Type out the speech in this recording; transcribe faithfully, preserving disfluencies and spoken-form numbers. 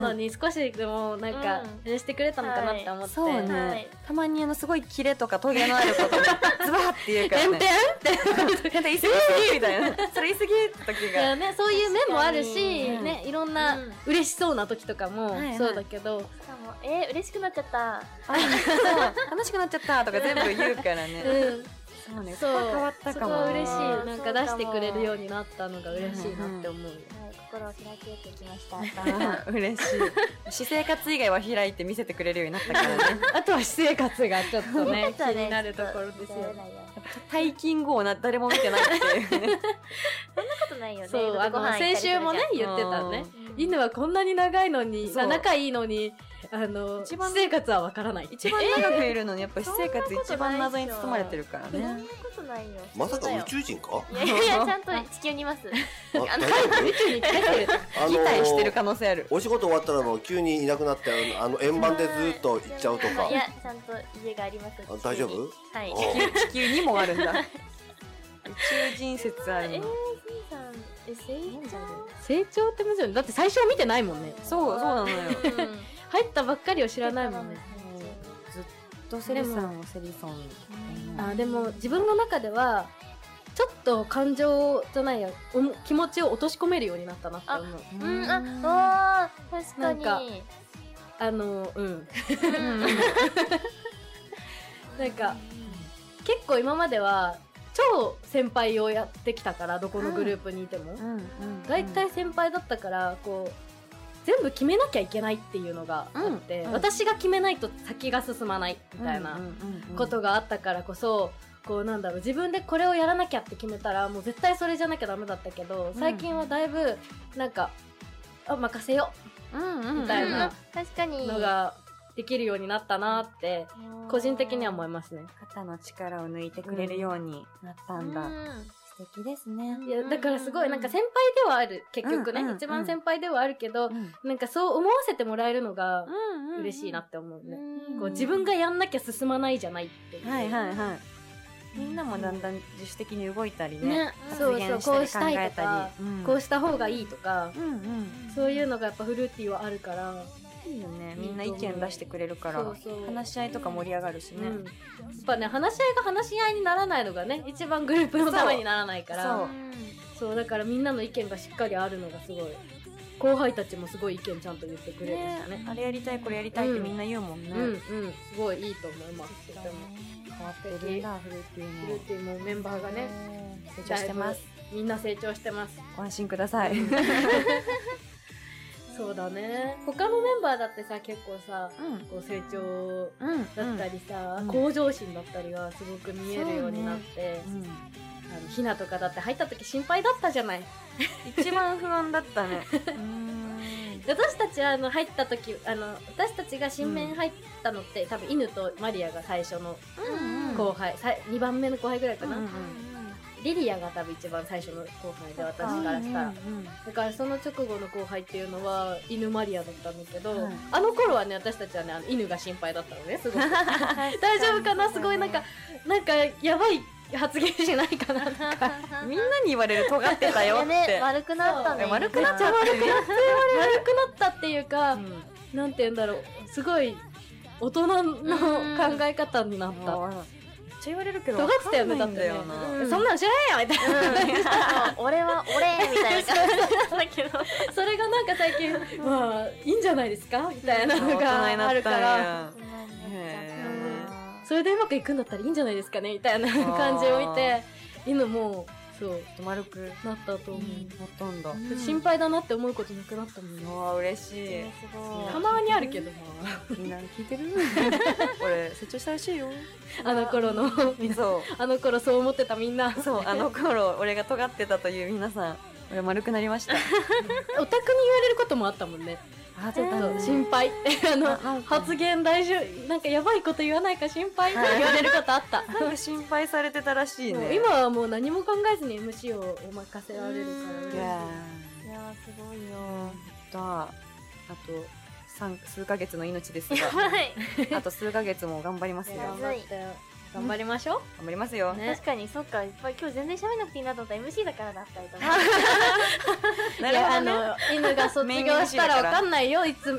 のに少しでもなんか許してくれたのかなって思って、 そうね、たまにあのすごいキレとかトゲのあることでズバーって言うからね、 てんてんって言い過ぎみたいな、それ言い過ぎって時がね、そういう面もあるし、ね、いろんな嬉しそうな時とかもそうだけど、 しかもえー、嬉しくなっちゃった、 楽しくなっちゃったとか全部言うからね、そうね、そう変わったかも。 そこは嬉しい、なんか出してくれるようになったのが嬉しいなって思う。 心を開けてきました。 嬉しい。私生活以外は開いて見せてくれるようになったからね。 あとは私生活がちょっとね気になるところですよ。 大金後をな誰も見てないっていう。 そんなことないよね。 そう、あの先週もね言ってたね。犬はこんなに長いのに、仲いいのに。あの私生活はわからない。 一番長くいるのにやっぱ私生活一番謎に包まれてるからね。 そんなことないよ。 まさか宇宙人か？ いやいや、ちゃんと地球にいます。 あ、大丈夫？ 宇宙に帰ってる。 擬態してる可能性ある。 お仕事終わったらもう急にいなくなってあの円盤でずっと行っちゃうとか。 いや、ちゃんと家があります。 大丈夫？ はい。 地球にもあるんだ。宇宙人説あるの。 えー、さん、え、成長？ 成長ってむずい。だって最初見てないもんね。 そう、そうなのよ。 入ったばっかりを知らないもんね。 ずっとセリさんをセリソン。 あ、でも自分の中ではちょっと感情じゃないや、気持ちを落とし込めるようになったなって思う。 うん、あ、あ、確かに。 なんかあの、うん。なんか結構今までは超先輩をやってきたから、どこのグループにいてもだいたい先輩だったから、こう全部決めなきゃいけないっていうのがあって、うんうん、私が決めないと先が進まないみたいなことがあったからこそ、こうなんだろう、自分でこれをやらなきゃって決めたらもう絶対それじゃなきゃダメだったけど、最近はだいぶなんか、あ、任せよみたいなのができるようになったなって個人的には思いますね。 肩の力を抜いてくれるようになったんだ。素敵ですね。 いや、だからすごいなんか先輩ではある、結局ね、一番先輩ではあるけど、なんかそう思わせてもらえるのが嬉しいなって思うね。こう自分がやんなきゃ進まないじゃないっていう。 はいはいはい。みんなもだんだん自主的に動いたりね、 そうそう、こうしたいとか、こうした方がいいとか、そういうのがやっぱフルーティーはあるから、 いいよね。みんな意見出してくれるから、話し合いとか盛り上がるしね。やっぱね、話し合いが話し合いにならないのがね、一番グループのためにならないから、そうそう、だからみんなの意見がしっかりあるのがすごい、後輩たちもすごい意見ちゃんと言ってくれるしね。 あれやりたいこれやりたいってみんな言うもんね。 うんうん、すごいいいと思います。とても変わってるんだ、フルーティーも。 フルーティーもメンバーがね、 成長してます。 みんな成長してます。 ご安心ください。 そうだね。他のメンバーだってさ、結構さ、こう成長だったりさ、向上心だったりがすごく見えるようになって、あのひなとかだって入った時心配だったじゃない。 一番不安だったね。 私たちはあの入った時、あの私たちが新面入ったのって、多分犬とマリアが最初の後輩、にばんめの後輩ぐらいかな。リリアが多分一番最初の後輩で、私からしたら、だからその直後の後輩っていうのは犬マリアだったんだけど、はい、あの頃はね、私たちはね、あの犬が心配だったのね、すごく大丈夫かな、すごいなんかなんかやばい発言しないかなとかみんなに言われる、尖ってたよって、 ね、悪くなったね、 悪くなっちゃう、 悪くなった悪くなったっていうか、うん、なんて言うんだろう、すごい大人の考え方になった。 めっちゃ言われるけど、 尖ってたよね、だってね、うん、そんなの知らないよみたいな、 うん、俺は俺みたいな感じだけどそれがなんか最近まあいいんじゃないですかみたいなのがあるから、それでうまくいくんだったらいいんじゃないですかねみたいな感じを見て、犬もそう丸くなったと思う。 なったんだ。 心配だなって思うことなくなったもんね。 ああ嬉しい。 たまにあるけど、 みんな聞いてる？俺成長したらしいよ。 あの頃のそうあの頃そう思ってたみんな。 そうあの頃俺が尖ってたという皆さん、俺丸くなりました。 オタクに言われることもあったもんね。あ、ちょっと心配あの発言大丈夫、なんかやばいこと言わないか心配って言われることあった。 なんか心配されてたらしいね。 今はもう何も考えずに エムシー をお任せられるからね。 いやー、いやーすごいよ。あと数ヶ月の命ですが、あと数ヶ月も頑張りますよ。 頑張って頑張りましょう。 頑張りますよ。 確かにそっか、いっぱい今日全然喋んなくていいなと思った。 エムシー だからだったりとか。 なるほどね。 いやあの犬が卒業したらわかんないよ。いつ